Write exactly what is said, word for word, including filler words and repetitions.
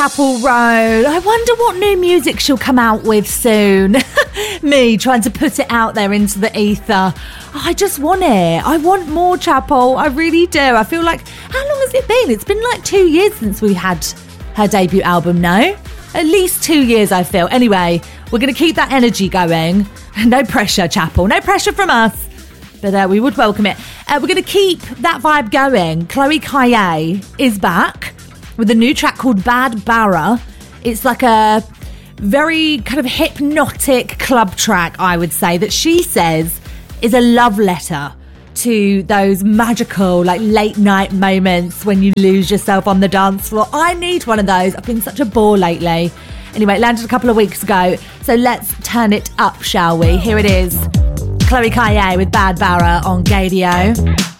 Chapel Roan. I wonder what new music she'll come out with soon. Me trying to put it out there into the ether. I just want it. I want more Chapel. I really do. I feel like, how long has it been? It's been like two years since we had her debut album, no? At least two years, I feel. Anyway, we're going to keep that energy going. No pressure, Chapel. No pressure from us. But uh, we would welcome it. Uh, we're going to keep that vibe going. Chloe Kaye is back with a new track called Bad Barra. It's like a very kind of hypnotic club track, I would say, that she says is a love letter to those magical, like, late night moments when you lose yourself on the dance floor. I need one of those. I've been such a bore lately. Anyway, it landed a couple of weeks ago, so let's turn it up, shall we? Here it is. Chloe Kaye with Bad Barra on Gaydio.